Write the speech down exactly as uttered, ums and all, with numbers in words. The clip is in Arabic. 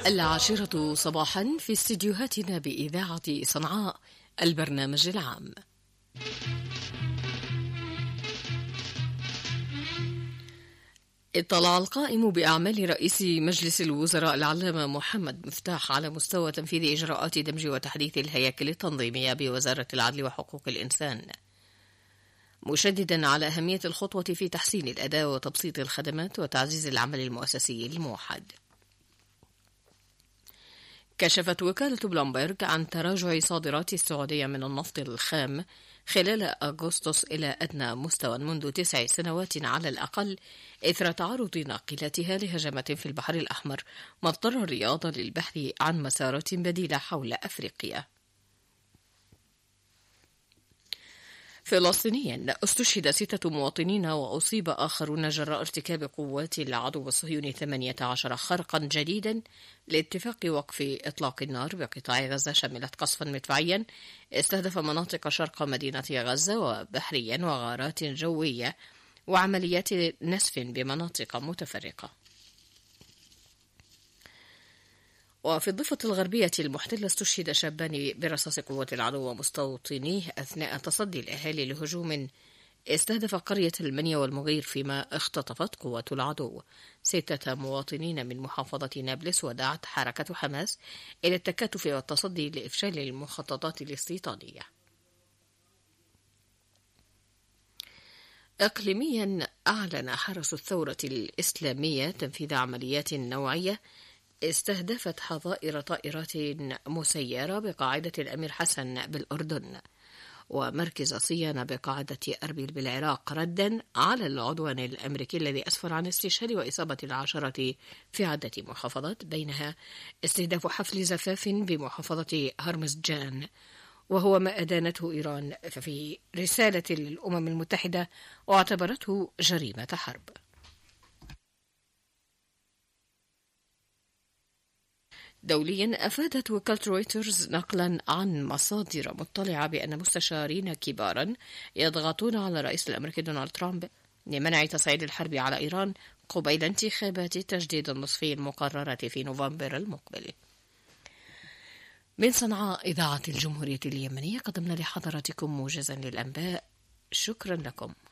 العاشرة صباحا في استديوهاتنا بإذاعة صنعاء البرنامج العام. اطلع القائم بأعمال رئيس مجلس الوزراء العلامة محمد مفتاح على مستوى تنفيذ إجراءات دمج وتحديث الهياكل التنظيمية بوزارة العدل وحقوق الإنسان، مشددا على أهمية الخطوة في تحسين الأداء وتبسيط الخدمات وتعزيز العمل المؤسسي الموحد. كشفت وكالة بلومبرج عن تراجع صادرات السعودية من النفط الخام خلال أغسطس إلى أدنى مستوى منذ تسع سنوات على الأقل، إثر تعرض ناقلاتها لهجمات في البحر الأحمر، ما اضطر الرياض للبحث عن مسارات بديلة حول أفريقيا. فلسطينيا استشهد ستة مواطنين وأصيب آخرون جراء ارتكاب قوات العدو الصهيوني ثمانية عشر خرقا جديدا لاتفاق وقف إطلاق النار بقطاع غزة، شملت قصفا مدفعيا استهدف مناطق شرق مدينة غزة وبحريا وغارات جوية وعمليات نسف بمناطق متفرقة. وفي الضفة الغربية المحتلة استشهد شابان برصاص قوة العدو ومستوطنيه أثناء تصدي الأهالي لهجوم استهدف قرية المنيا والمغير، فيما اختطفت قوة العدو ستة مواطنين من محافظة نابلس. ودعت حركة حماس إلى التكاتف والتصدي لإفشال المخططات الاستيطانية. إقليميا أعلن حرس الثورة الإسلامية تنفيذ عمليات نوعية استهدفت حظائر طائرات مسيرة بقاعدة الأمير حسن بالأردن ومركز صيانة بقاعدة أربيل بالعراق، ردا على العدوان الأمريكي الذي أسفر عن استشهاد وإصابة العشرة في عدة محافظات، بينها استهداف حفل زفاف بمحافظة هرمزجان، وهو ما أدانته إيران في رسالة للأمم المتحدة واعتبرته جريمة حرب. دوليا أفادت وكالة رويترز نقلا عن مصادر مطلعة بأن مستشارين كبارا يضغطون على الرئيس الأمريكي دونالد ترامب لمنع تصعيد الحرب على إيران قبيل انتخابات التجديد النصفي المقررة في نوفمبر المقبل. من صنعاء إذاعة الجمهورية اليمنية قدمنا لحضراتكم موجزا للأنباء. شكرا لكم.